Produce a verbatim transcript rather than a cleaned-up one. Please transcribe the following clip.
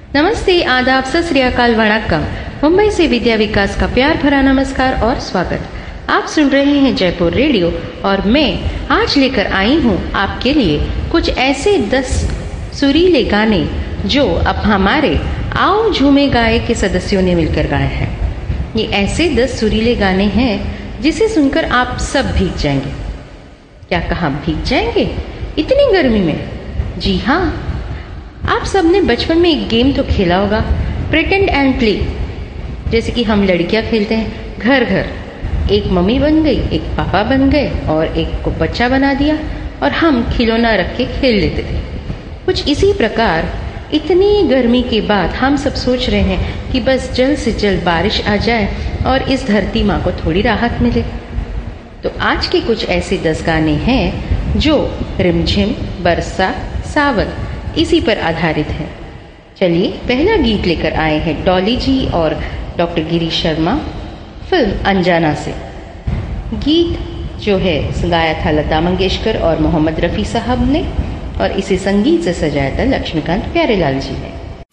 नमस्ते, आदाब, सत श्री अकाल, वणक्कम। मुंबई से विद्या विकास का प्यार भरा नमस्कार और स्वागत। आप सुन रहे हैं जयपुर रेडियो और मैं आज लेकर आई हूँ आपके लिए कुछ ऐसे दस सुरीले गाने जो अब हमारे आओ झूमे गाए के सदस्यों ने मिलकर गाए हैं। ये ऐसे दस सुरीले गाने हैं जिसे सुनकर आप सब भीग जाएंगे। क्या कहा भीग जाएंगे इतनी गर्मी में? जी हाँ, आप सबने बचपन में एक गेम तो खेला होगा, प्रिटेंड एंड प्ले। जैसे कि हम लड़कियां खेलते हैं घर घर, एक मम्मी बन गई, एक पापा बन गए और एक को बच्चा बना दिया और हम खिलौना रख के खेल लेते थे। कुछ इसी प्रकार इतनी गर्मी के बाद हम सब सोच रहे हैं कि बस जल्द से जल्द बारिश आ जाए और इस धरती माँ को थोड़ी राहत मिले। तो आज के कुछ ऐसे दस गाने हैं जो रिमझिम, बरसा, सावन इसी पर आधारित है। चलिए पहला गीत लेकर आए हैं डॉली जी और डॉक्टर गिरीश शर्मा, फिल्म अनजाना से। गीत जो है गाया था लता मंगेशकर और मोहम्मद रफ़ी साहब ने और इसे संगीत से सजाया था लक्ष्मीकांत प्यारेलाल जी ने।